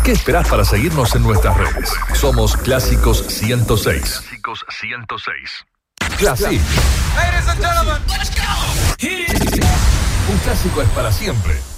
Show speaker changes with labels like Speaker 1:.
Speaker 1: ¿Qué esperás para seguirnos en nuestras redes? Somos Clásicos 106.
Speaker 2: Clásicos 106.
Speaker 1: Clásico.
Speaker 3: Ladies and gentlemen, let's go.
Speaker 1: Un clásico es para siempre.